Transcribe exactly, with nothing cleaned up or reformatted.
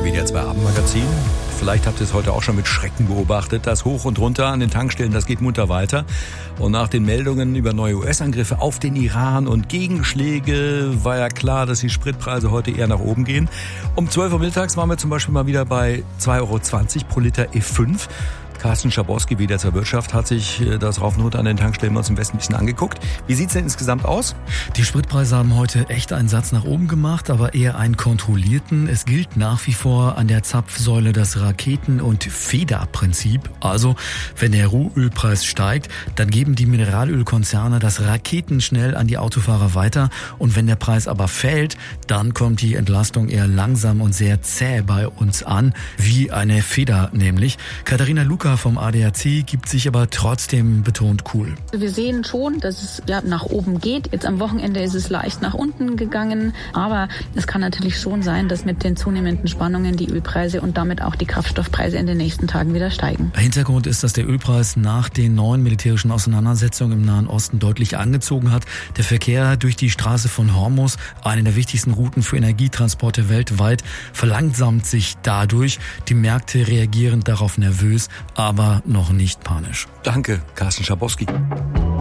W D R zwei Abendmagazin. Vielleicht habt ihr es heute auch schon mit Schrecken beobachtet. Das Hoch und Runter an den Tankstellen, das geht munter weiter. Und nach den Meldungen über neue U S-Angriffe auf den Iran und Gegenschläge war ja klar, dass die Spritpreise heute eher nach oben gehen. Um zwölf Uhr mittags waren wir zum Beispiel mal wieder bei zwei Euro zwanzig pro Liter E fünf. Carsten Schabowski, W D R zwei Wirtschaft, hat sich das Rauf und Runter an den Tankstellen bei uns im Westen ein bisschen angeguckt. Wie sieht's denn insgesamt aus? Die Spritpreise haben heute echt einen Satz nach oben gemacht, aber eher einen kontrollierten. Es gilt nach wie vor an der Zapfsäule das Raketen- und Federprinzip. Also, wenn der Rohölpreis steigt, dann geben die Mineralölkonzerne das raketenschnell an die Autofahrer weiter. Und wenn der Preis aber fällt, dann kommt die Entlastung eher langsam und sehr zäh bei uns an, wie eine Feder nämlich. Katharina Luca vom A D A C gibt sich aber trotzdem betont cool. Wir sehen schon, dass es ja nach oben geht. Jetzt am Wochenende ist es leicht nach unten gegangen. Aber es kann natürlich schon sein, dass mit den zunehmenden Spannungen die Ölpreise und damit auch die Kraftstoffpreise in den nächsten Tagen wieder steigen. Hintergrund ist, dass der Ölpreis nach den neuen militärischen Auseinandersetzungen im Nahen Osten deutlich angezogen hat. Der Verkehr durch die Straße von Hormuz, eine der wichtigsten Routen für Energietransporte weltweit, verlangsamt sich dadurch. Die Märkte reagieren darauf nervös, aber noch nicht panisch. Danke, Carsten Schabowski.